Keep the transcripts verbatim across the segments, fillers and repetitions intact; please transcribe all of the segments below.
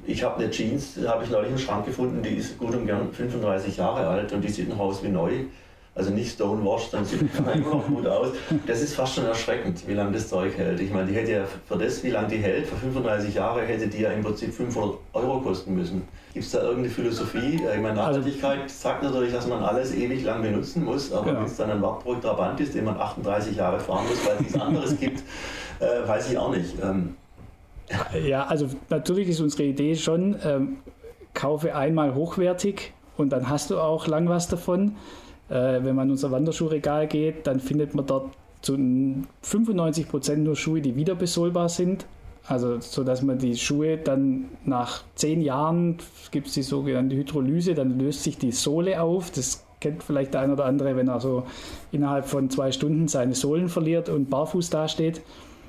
ich habe eine Jeans, habe ich neulich im Schrank gefunden, die ist gut und gern fünfunddreißig Jahre alt und die sieht noch aus wie neu. Also nicht stonewashed, dann sieht die immer noch gut aus. Das ist fast schon erschreckend, wie lange das Zeug hält. Ich meine, die hätte ja für das, wie lange die hält, für fünfunddreißig Jahre, hätte die ja im Prinzip fünfhundert Euro kosten müssen. Gibt es da irgendeine Philosophie? Ich meine, Nachhaltigkeit also, sagt natürlich, dass man alles ewig lang benutzen muss, aber genau. Wenn es dann ein Wartburg Trabant ist, den man achtunddreißig Jahre fahren muss, weil es nichts anderes gibt, äh, weiß ich auch nicht. Ähm, Ja, also natürlich ist unsere Idee schon, ähm, kaufe einmal hochwertig und dann hast du auch lang was davon. Äh, wenn man in unser Wanderschuhregal geht, dann findet man dort zu fünfundneunzig Prozent nur Schuhe, die wieder besohlbar sind. Also so, dass man die Schuhe dann nach zehn Jahren, gibt es die sogenannte Hydrolyse, dann löst sich die Sohle auf. Das kennt vielleicht der ein oder andere, wenn er so innerhalb von zwei Stunden seine Sohlen verliert und barfuß dasteht.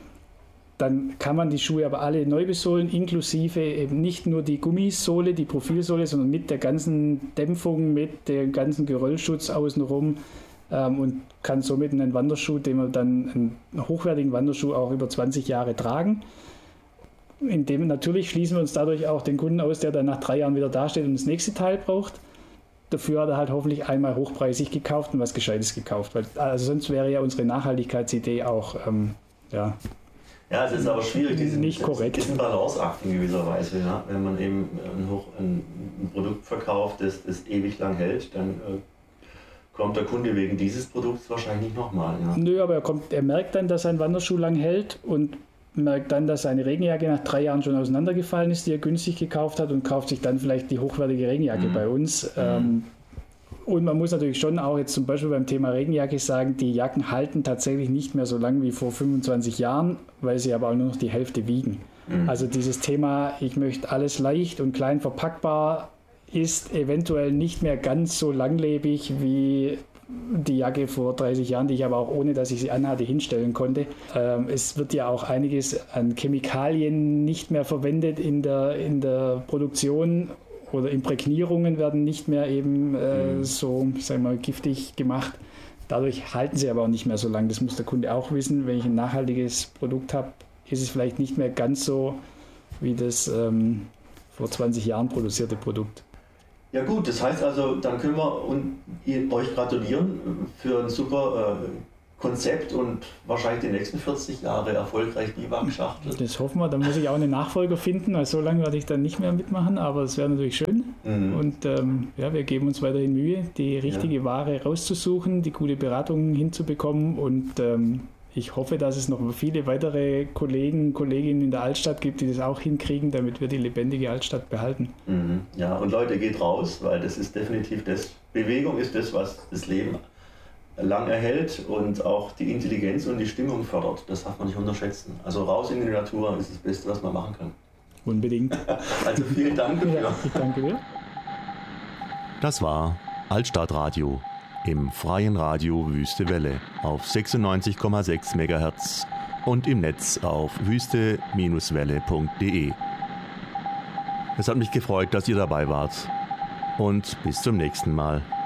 Dann kann man die Schuhe aber alle neu besohlen, inklusive eben nicht nur die Gummisohle, die Profilsohle, sondern mit der ganzen Dämpfung, mit dem ganzen Geröllschutz außenrum ähm, und kann somit einen Wanderschuh, den wir dann einen hochwertigen Wanderschuh auch über zwanzig Jahre tragen. In dem natürlich schließen wir uns dadurch auch den Kunden aus, der dann nach drei Jahren wieder dasteht und das nächste Teil braucht. Dafür hat er halt hoffentlich einmal hochpreisig gekauft und was Gescheites gekauft. Weil, also sonst wäre ja unsere Nachhaltigkeitsidee auch, ähm, ja... Ja, es ist aber schwierig, diesen, nicht korrekt. diesen Balanceakt in gewisser Weise. Ja? Wenn man eben ein, Hoch, ein, ein Produkt verkauft, das, das ewig lang hält, dann äh, kommt der Kunde wegen dieses Produkts wahrscheinlich nicht nochmal. Ja? Nö, aber er, kommt, er merkt dann, dass sein Wanderschuh lang hält und merkt dann, dass seine Regenjacke nach drei Jahren schon auseinandergefallen ist, die er günstig gekauft hat und kauft sich dann vielleicht die hochwertige Regenjacke mhm. bei uns. Mhm. Ähm, Und man muss natürlich schon auch jetzt zum Beispiel beim Thema Regenjacke sagen, die Jacken halten tatsächlich nicht mehr so lange wie vor fünfundzwanzig Jahren, weil sie aber auch nur noch die Hälfte wiegen. Mhm. Also dieses Thema, ich möchte alles leicht und klein verpackbar, ist eventuell nicht mehr ganz so langlebig wie die Jacke vor dreißig Jahren, die ich aber auch ohne, dass ich sie anhatte, hinstellen konnte. Ähm, es wird ja auch einiges an Chemikalien nicht mehr verwendet in der, in der Produktion. Oder Imprägnierungen werden nicht mehr eben äh, mhm. so, sagen wir mal, giftig gemacht. Dadurch halten sie aber auch nicht mehr so lange. Das muss der Kunde auch wissen. Wenn ich ein nachhaltiges Produkt habe, ist es vielleicht nicht mehr ganz so wie das ähm, vor zwanzig Jahren produzierte Produkt. Ja gut, das heißt also, dann können wir und ihr, euch gratulieren für ein super äh, Konzept und wahrscheinlich die nächsten vierzig Jahre erfolgreich Biwakschachtel. Das hoffen wir, dann muss ich auch einen Nachfolger finden, also so lange werde ich dann nicht mehr mitmachen, aber es wäre natürlich schön. Mhm. Und ähm, ja, wir geben uns weiterhin Mühe, die richtige ja. Ware rauszusuchen, die gute Beratung hinzubekommen und ähm, ich hoffe, dass es noch viele weitere Kollegen, Kolleginnen in der Altstadt gibt, die das auch hinkriegen, damit wir die lebendige Altstadt behalten. Mhm. Ja, und Leute, geht raus, weil das ist definitiv das, Bewegung ist das, was das Leben lang erhält und auch die Intelligenz und die Stimmung fördert. Das darf man nicht unterschätzen. Also raus in die Natur ist das Beste, was man machen kann. Unbedingt. Also vielen Dank dafür. Ja, ich danke dir. Das war Altstadtradio im freien Radio Wüste Welle auf sechsundneunzig Komma sechs Megahertz und im Netz auf wüste Bindestrich welle Punkt de. Es hat mich gefreut, dass ihr dabei wart und bis zum nächsten Mal.